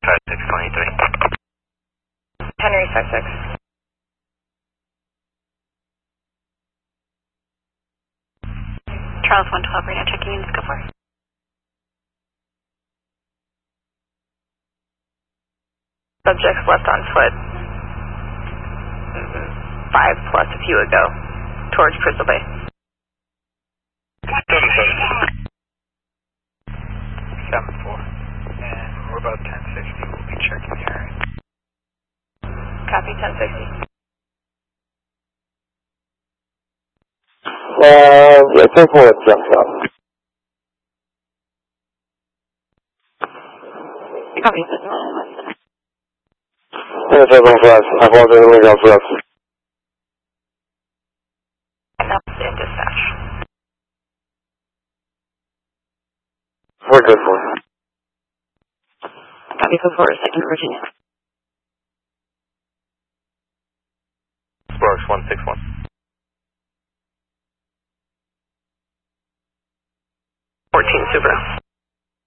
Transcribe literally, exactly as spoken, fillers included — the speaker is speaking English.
five six twenty-three. Henry five six. Charles one twelve, radar checking in, go for it. Subjects left on foot. Five plus a few ago, towards Crystal Bay. seven seven. seven four. And we're about ten sixty. We'll be checking the area. Copy, ten sixty. Uh, yeah, ten four jumps up. Copy. Yeah, seven for us. I want to look out for us. That's in dispatch. We're good for it. Copy for four, second Virginia. Sparks one six one. fourteen Subaru.